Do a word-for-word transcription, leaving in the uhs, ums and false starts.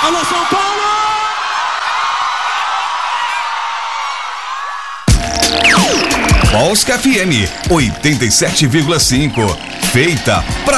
Alô, São Paulo! Polska F M oitenta e sete vírgula cinco. Feita pra